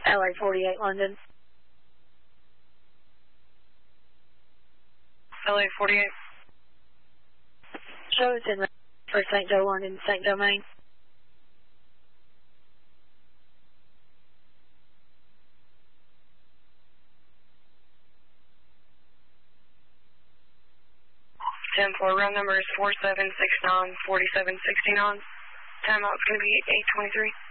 LA 48 London. LA 48. Show it's in for St. Joe, London, St. Domain. Ten four. Round number is 4769 4769. Timeout's going to be 8:23.